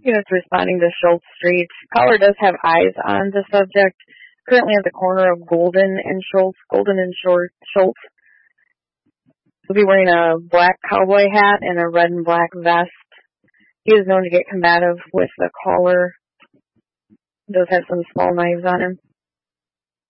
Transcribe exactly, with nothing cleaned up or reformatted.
units responding to Schultz Street. Caller does have eyes on the subject. Currently at the corner of Golden and Schultz. Golden and Short Schultz. He'll be wearing a black cowboy hat and a red and black vest. He is known to get combative with the caller. He does have some small knives on him.